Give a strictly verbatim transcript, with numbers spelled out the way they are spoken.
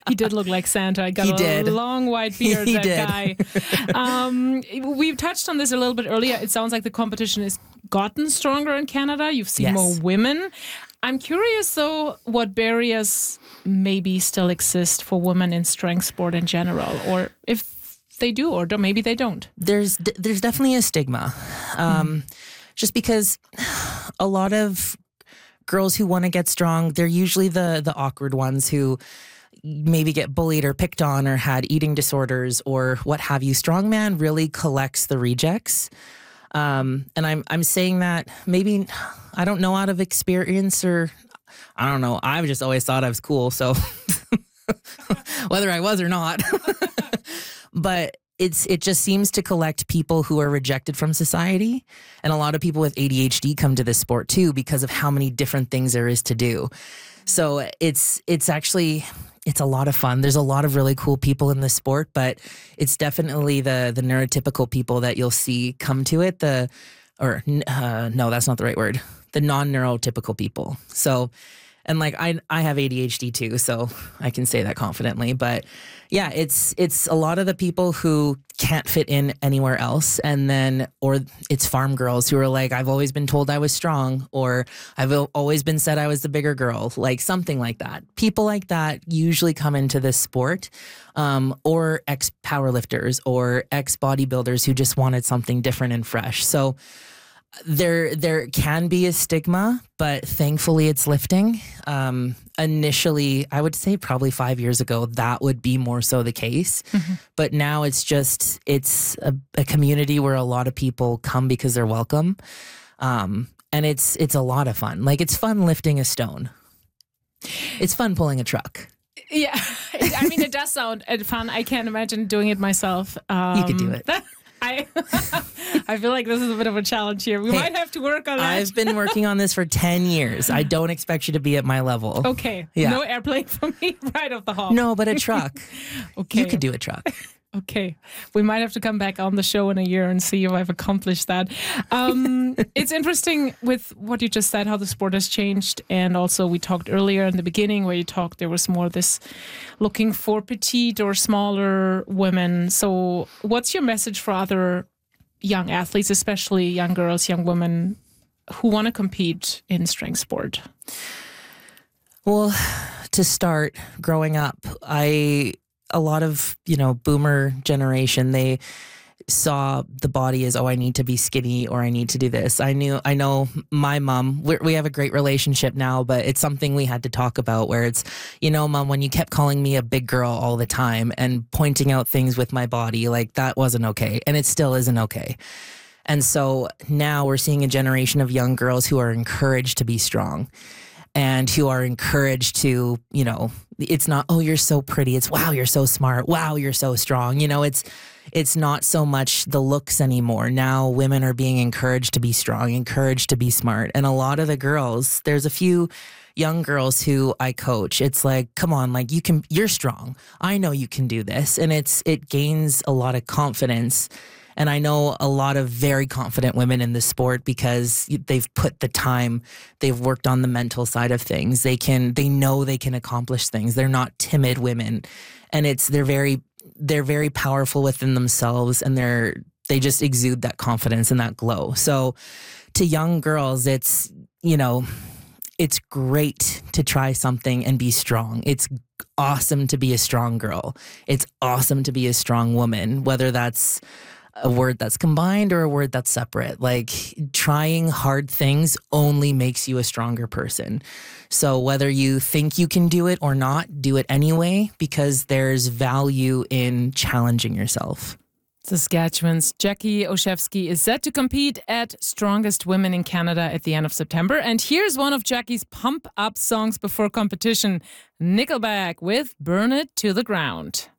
He did look like Santa. I got he a did. long white beard, he that did. guy. Um, we've touched on this a little bit earlier. It sounds like the competition has gotten stronger in Canada. You've seen Yes. more women. I'm curious, though, what barriers maybe still exist for women in strength sport in general, or if they do, or don't, maybe they don't. There's there's definitely a stigma, um, mm. just because a lot of girls who want to get strong, they're usually the the awkward ones who maybe get bullied or picked on or had eating disorders or what have you. Strongman really collects the rejects. Um, and I'm I'm saying that maybe, I don't know, out of experience, or I don't know. I've just always thought I was cool. So whether I was or not, but it's it just seems to collect people who are rejected from society. And a lot of people with A D H D come to this sport too because of how many different things there is to do. So it's it's actually... It's a lot of fun. There's a lot of really cool people in this sport, but it's definitely the the neurotypical people that you'll see come to it. The, or uh, no, that's not the right word. The non-neurotypical people. So, and like I I have A D H D too, so I can say that confidently. But yeah, it's it's a lot of the people who can't fit in anywhere else, and then or it's farm girls who are like, I've always been told I was strong, or I've always been said I was the bigger girl, like something like that. People like that usually come into this sport, um, or ex powerlifters or ex bodybuilders who just wanted something different and fresh. So There there can be a stigma, but thankfully it's lifting. Um, initially, I would say probably five years ago, that would be more so the case. Mm-hmm. But now it's just, it's a, a community where a lot of people come because they're welcome. Um, and it's it's a lot of fun. Like, it's fun lifting a stone. It's fun pulling a truck. Yeah, I mean, it does sound fun. I can't imagine doing it myself. Um, you could do it. I I feel like this is a bit of a challenge here. We hey, might have to work on that. I've been working on this for ten years. I don't expect you to be at my level. Okay. Yeah. No airplane for me right off the hop. No, but a truck. Okay. You could do a truck. Okay. We might have to come back on the show in a year and see if I've accomplished that. Um, it's interesting with what you just said, how the sport has changed. And also we talked earlier in the beginning where you talked there was more this looking for petite or smaller women. So what's your message for other young athletes, especially young girls, young women who want to compete in strength sport? Well, to start, growing up, I... a lot of, you know, boomer generation, they saw the body as, oh, I need to be skinny or I need to do this. I knew, I know my mom, we're, we have a great relationship now, but it's something we had to talk about where it's, you know, Mom, when you kept calling me a big girl all the time and pointing out things with my body, like that wasn't okay. And it still isn't okay. And so now we're seeing a generation of young girls who are encouraged to be strong and who are encouraged to, you know, it's not, oh, you're so pretty. It's, wow, you're so smart. Wow, you're so strong. You know, it's it's not so much the looks anymore. Now women are being encouraged to be strong, encouraged to be smart. And a lot of the girls, there's a few young girls who I coach. It's like, come on, like you can, you're strong. I know you can do this. And it's it gains a lot of confidence. And I know a lot of very confident women in the sport because they've put the time, they've worked on the mental side of things. They can, they know they can accomplish things. They're not timid women, and it's, they're very, they're very powerful within themselves, and they're, they just exude that confidence and that glow. So to young girls, it's, you know, it's great to try something and be strong. It's awesome to be a strong girl. It's awesome to be a strong woman, whether that's a word that's combined or a word that's separate. Like, trying hard things only makes you a stronger person. So whether you think you can do it or not, do it anyway, because there's value in challenging yourself. Saskatchewan's Jackie Olszewski is set to compete at Strongest Women in Canada at the end of September. And here's one of Jackie's pump-up songs before competition, Nickelback with Burn It to the Ground.